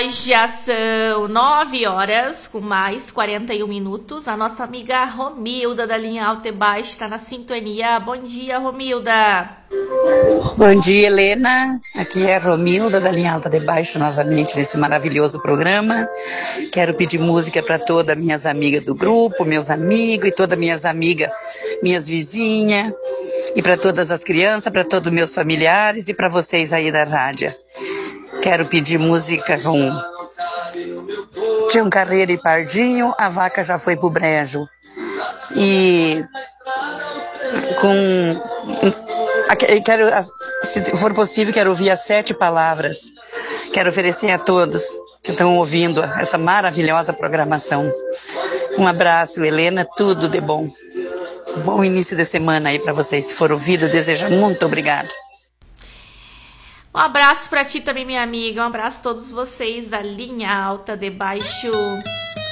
Já são 9 horas com mais 41 minutos. A nossa amiga Romilda da linha Alta e Baixa está na sintonia. Bom dia, Romilda. Bom dia, Helena. Aqui é a Romilda da linha Alta de Baixo, novamente nesse maravilhoso programa. Quero pedir música para todas minhas amigas do grupo, meus amigos e todas minhas amigas, minhas vizinhas, e para todas as crianças, para todos meus familiares e para vocês aí da rádio. Quero pedir música com Tião Carreira e Pardinho, A Vaca Já Foi pro Brejo. E quero, se for possível, quero ouvir as 7 palavras. Quero oferecer a todos que estão ouvindo essa maravilhosa programação. Um abraço, Helena, tudo de bom. Bom início de semana aí para vocês. Se for ouvido, desejo muito obrigada. Um abraço para ti também, minha amiga. Um abraço a todos vocês da linha Alta de Baixo.